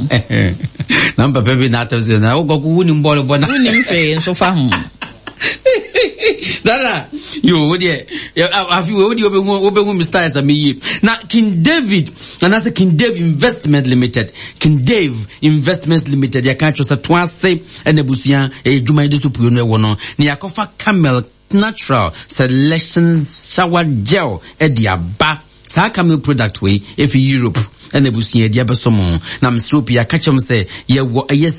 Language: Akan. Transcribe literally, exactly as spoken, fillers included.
Number baby not as in I go winning ball of one so far. Dada, you dear, have you already open Mister as a me? Now, King David, and that's a King Dave Investment Limited, King Dave Investments Limited, ya can't just a twice and a busian, a Jumaidi Superior one, Niakofa Camel Natural Selections Shower Gel, Edia Ba, Sa Camel product way, if Europe. And the busian, Diabasomo, Nam Stroopia, catch him say, ye, yes.